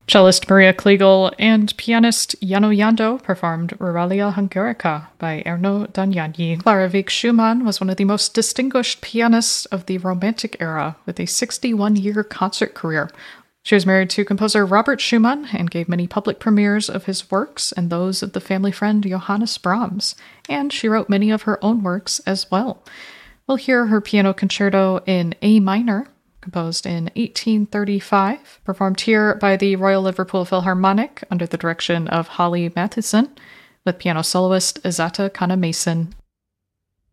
Cellist Maria Kliegel and pianist Jano Jando performed Ruralia Hungarica by Erno Danyani. Clara Wieck Schumann was one of the most distinguished pianists of the Romantic era, with a 61-year concert career. She was married to composer Robert Schumann and gave many public premieres of his works and those of the family friend Johannes Brahms, and she wrote many of her own works as well. We'll hear her piano concerto in A minor, composed in 1835, performed here by the Royal Liverpool Philharmonic under the direction of Holly Mathieson, with piano soloist Izata Kana Mason.